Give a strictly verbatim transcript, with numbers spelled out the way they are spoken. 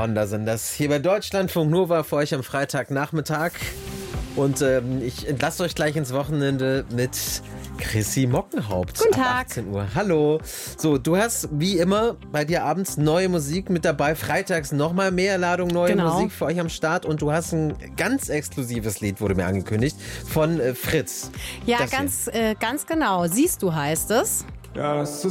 Wandersinn. Das hier bei Deutschlandfunk Nova für euch am Freitagnachmittag. Und ähm, ich entlasse euch gleich ins Wochenende mit Chrissy Mockenhaupt. Guten ab Tag. achtzehn Uhr. Hallo. So, du hast wie immer bei dir abends neue Musik mit dabei. Freitags nochmal mehr Ladung neue Genau. Musik für euch am Start. Und du hast ein ganz exklusives Lied, wurde mir angekündigt, von äh, Fritz. Ja, Das hier. ganz, äh, ganz genau. Siehst du, heißt es. Ja, es ist